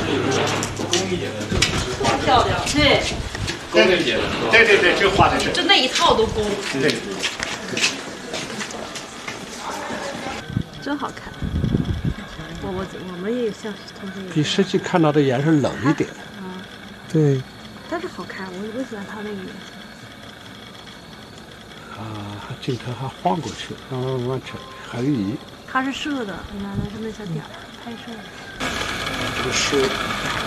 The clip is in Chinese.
漂亮，对。 对，这画的是。 就那一套都勾。 对。 真好看。我们也有像同学。 比实际看到的颜色冷一点。 啊。 对。 但是好看，我喜欢它那个颜色。 啊，镜头还晃过去，慢慢横移。 它是射的，你看它是那小点儿拍摄的。 这个是。